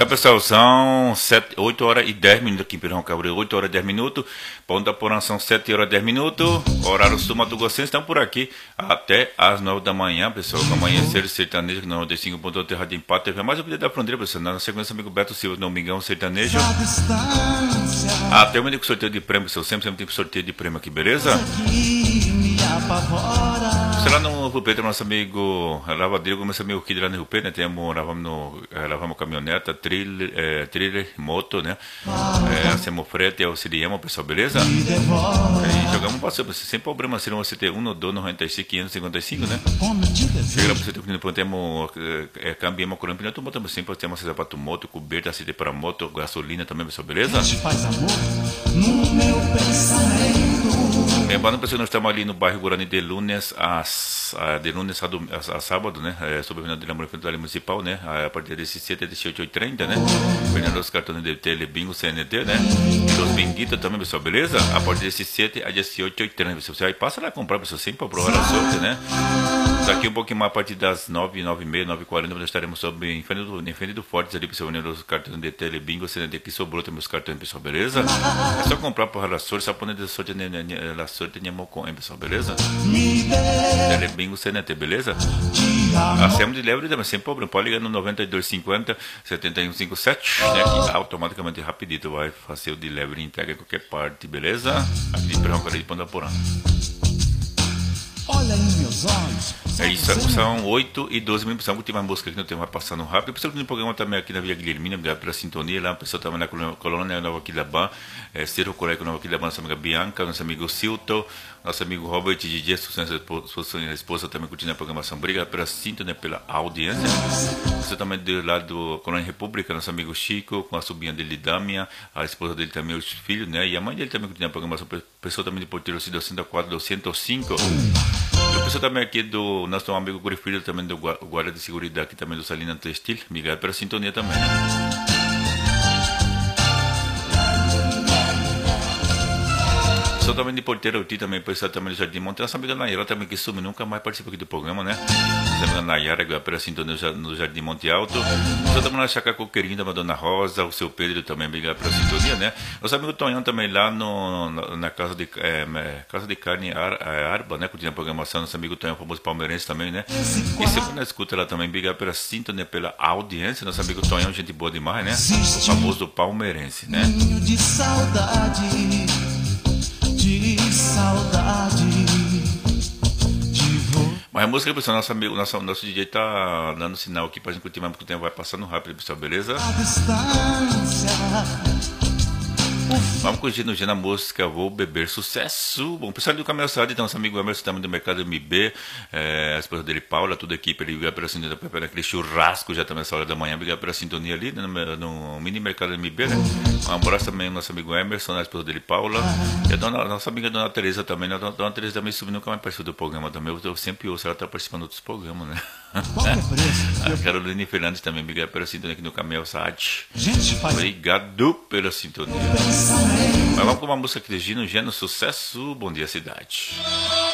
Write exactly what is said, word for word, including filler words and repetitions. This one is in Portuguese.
Então, pessoal, são sete, oito horas e dez minutos aqui em Pirão Cabril, oito horas e dez minutos. Ponta Porã são sete horas e dez minutos. Horário sul Mato Grossense, estão por aqui até às nove da manhã, pessoal. Com amanhecer sertanejo, noventa e cinco ponto oito Rádio Empate T V. Mais um vídeo da fronteira, pessoal. Na sequência, amigo Beto Silva, no Domingão Sertanejo. Até o único sorteio de prêmio, pessoal. Sempre, sempre tem sorteio de prêmio aqui, beleza? Será no Rio Preto, nosso amigo Lavadeiro, nosso amigo aqui lá no Rio Preto, né? Temos, lavamos, no, lavamos caminhoneta, trilha, é, trilha, moto, né? É, hacemos frete, auxiliamos, pessoal, beleza? E jogamos passeio, sem problema, se não você ter um, dois, noventa e cinco, quinhentos e cinquenta e cinco, né? Chega para você ter que temos, é, cambiamos com o pneu, também sempre temos sapato moto, coberta, aceite para moto, gasolina também, pessoal, beleza? Lembrando, pessoal, nós estamos ali no bairro Guarani de lunes a, a, de lunes a, a, a sábado, né? É, sob a Avenida de Namoro Frente da área municipal, né? A partir de sete, dezoito e trinta, né? Vendendo os cartões de Telebingo, C N T, né? E os benditos também, pessoal, beleza? A partir de sete a dezoito e trinta, pessoal. Você aí passa lá comprar, pessoal, sempre para provar a sorte, né? Daqui um pouquinho mais, a partir das nove, nove e meia, nove e quarenta, nós estaremos sobre, em frente do, em frente do Fortes ali, pessoal, vendendo os cartões de Telebingo, C N T, que sobrou também os cartões, pessoal, beleza? É só comprar para a sorte, só poner de sorte, a sorte de Mocon, pessoal, beleza? Telebingo, C N T, beleza? Hacemos de leve também, sem problema. Pode ligar no noventa e dois cinquenta, setenta e um cinquenta e sete, né? Que automaticamente, rapidito, vai fazer o de leve e entrega em qualquer parte, beleza? Aqui de Pirão Cabril de Ponta Porã. Olha em meus olhos. É isso, são oito e doze minutos. A última música que não tem mais passando rápido. O pessoal que tem um programa também aqui na Via Guilhermina, obrigado pela sintonia. Lá o pessoal também na Colônia Nova Quilabã, é, Ciro Coreco Nova Quilabã, nossa amiga Bianca, nosso amigo Silton, nosso amigo Robert, D J, sua esposa também curtindo a programação. Obrigado pela sintonia, pela audiência. Você também do lado do Colônia República, nosso amigo Chico, com a sobrinha dele, Dâmia, a esposa dele também, os filhos, né? E a mãe dele também curtindo a programação. Pessoal também de Porteiro, duzentos e quatro, duzentos e cinco. E o pessoal também aqui do nosso amigo Gurifilho, também do guarda de segurança aqui também do Salina Textil. Obrigado pela sintonia também, né? Sou também de Porteiro, eu também, pessoal também do Jardim Monte. Nossa amiga Nayara também que sume, nunca mais participa aqui do programa, né? Nossa amiga Nayara, pela sintonia no Jardim Monte Alto. Sou também na Chácara Coqueirinho, da Dona Rosa, o seu Pedro também, obrigado pela sintonia, né? Nosso amigo Tonhão também lá no, na, na casa, de, é, casa de Carne Ar, Arba, né? Curtindo a programação, nosso amigo Tonhão, famoso palmeirense também, né? E sempre na escuta lá também, obrigado pela sintonia, pela audiência. Nosso amigo Tonhão, gente boa demais, né? O famoso palmeirense, né? De saudade. De saudade de você. Mas a música, pessoal, nosso amigo, nosso, nosso D J tá dando sinal aqui pra gente continuar, porque o tempo vai passando rápido, pessoal, beleza? A distância. Vamos curtindo já na música Vou Beber, sucesso. Bom, pessoal do Caminho Saúde, então, nosso amigo Emerson também do Mercado M B, é, a esposa dele, Paula, toda a equipe, ele liga pela sintonia, para aquele churrasco já também essa hora da manhã, liga pela sintonia ali no, no mini Mercado M B, né? Um abraço também ao nosso amigo Emerson, a esposa dele, Paula, e a dona, nossa amiga Dona Tereza também, né? A Dona Tereza também subiu, nunca mais participou do programa também, eu, eu sempre ouço, ela tá participando de outros programas, né? Qual é o preço? A Carolina Fernandes também, obrigado pela sintonia aqui no Caminho Saúde. Gente, faz. Obrigado pela sintonia. Mas vamos com uma música aqui de Gino Geno, sucesso, bom dia cidade.